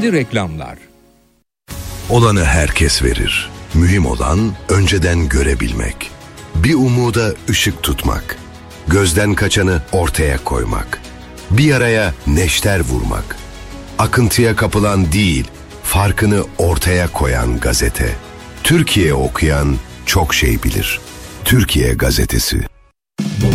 Şimdi reklamlar. Olanı herkes verir. Mühim olan önceden görebilmek. Bir umuda ışık tutmak. Gözden kaçanı ortaya koymak. Bir yaraya neşter vurmak. Akıntıya kapılan değil, farkını ortaya koyan gazete. Türkiye okuyan çok şey bilir. Türkiye Gazetesi.